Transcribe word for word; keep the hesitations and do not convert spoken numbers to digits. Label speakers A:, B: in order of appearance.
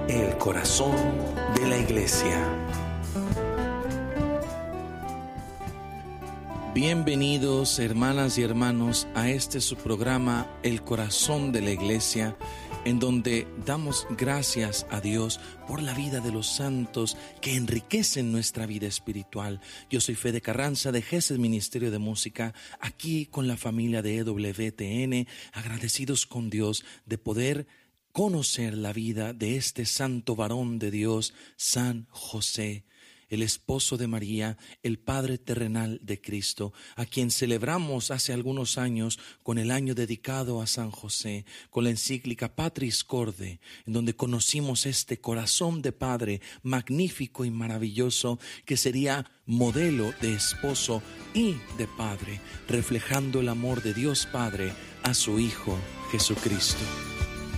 A: El corazón de la iglesia. Bienvenidos, hermanas y hermanos, a este su programa, El corazón de la iglesia, en donde damos gracias a Dios por la vida de los santos que enriquecen nuestra vida espiritual. Yo soy Fede Carranza de Gesed Ministerio de Música, aquí con la familia de E W T N, agradecidos con Dios de poder conocer la vida de este santo varón de Dios, San José, el esposo de María, el Padre terrenal de Cristo, a quien celebramos hace algunos años con el año dedicado a San José, con la encíclica Patris Corde, en donde conocimos este corazón de Padre magnífico y maravilloso, que sería modelo de esposo y de Padre, reflejando el amor de Dios Padre a su Hijo Jesucristo.